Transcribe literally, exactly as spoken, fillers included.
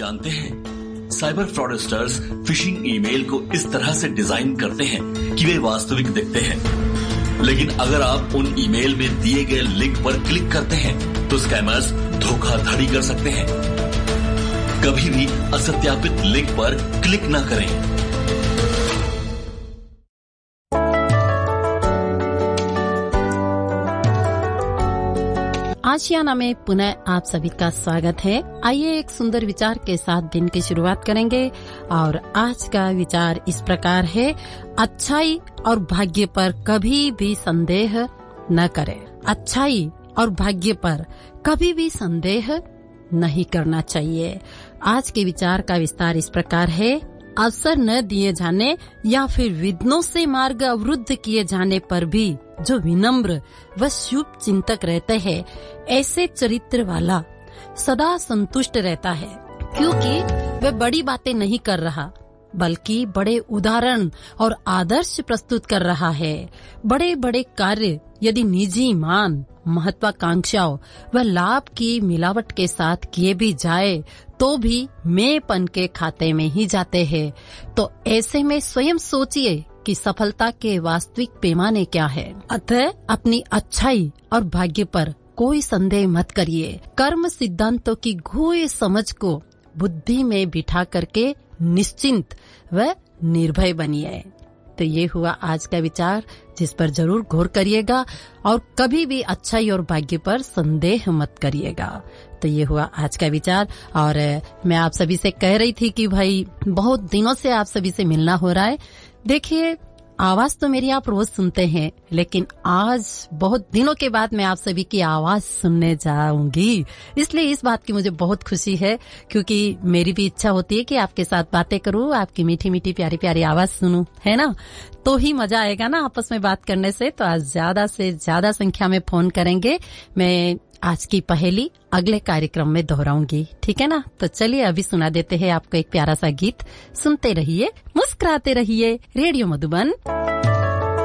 जानते हैं, cyber fraudsters phishing email को इस तरह से डिजाइन करते हैं कि वे वास्तविक दिखते हैं। लेकिन अगर आप उन ईमेल में दिए गए लिंक पर क्लिक करते हैं तो स्कैमर्स धोखाधड़ी कर सकते हैं। कभी भी असत्यापित लिंक पर क्लिक न करें। आशियाना में पुनः आप सभी का स्वागत है। आइए एक सुंदर विचार के साथ दिन की शुरुआत करेंगे और आज का विचार इस प्रकार है, अच्छाई और भाग्य पर कभी भी संदेह न करें। अच्छाई और भाग्य पर कभी भी संदेह नहीं करना चाहिए। आज के विचार का विस्तार इस प्रकार है, अवसर न दिए जाने या फिर विघ्नों से मार्ग अवरुद्ध किए जाने पर भी जो विनम्र व शुभ चिंतक रहते हैं, ऐसे चरित्र वाला सदा संतुष्ट रहता है, क्योंकि वह बड़ी बातें नहीं कर रहा बल्कि बड़े उदाहरण और आदर्श प्रस्तुत कर रहा है। बड़े बड़े कार्य यदि निजी मान, महत्वाकांक्षाओं व लाभ की मिलावट के साथ किए भी जाए तो भी मेंपन के खाते में ही जाते हैं। तो ऐसे में स्वयं सोचिए कि सफलता के वास्तविक पैमाने क्या है। अतः अपनी अच्छाई और भाग्य पर कोई संदेह मत करिए। कर्म सिद्धांतों की गूढ़ समझ को बुद्धि में बिठा करके निश्चिंत व निर्भय बनिए। तो ये हुआ आज का विचार, जिस पर जरूर गौर करिएगा और कभी भी अच्छाई और भाग्य पर संदेह मत करिएगा। तो ये हुआ आज का विचार। और मैं आप सभी से कह रही थी कि भाई बहुत दिनों से आप सभी से मिलना हो रहा है। देखिए, आवाज तो मेरी आप रोज सुनते हैं, लेकिन आज बहुत दिनों के बाद मैं आप सभी की आवाज सुनने जाऊंगी। इसलिए इस बात की मुझे बहुत खुशी है, क्योंकि मेरी भी इच्छा होती है कि आपके साथ बातें करूं, आपकी मीठी मीठी प्यारी प्यारी आवाज सुनूं, है ना। तो ही मजा आएगा ना आपस में बात करने से। तो आज ज्यादा से ज्यादा संख्या में फोन करेंगे। मैं आज की पहेली अगले कार्यक्रम में दोहराऊंगी, ठीक है ना। तो चलिए अभी सुना देते हैं आपको एक प्यारा सा गीत। सुनते रहिए, मुस्कुराते रहिए। रेडियो मधुबन।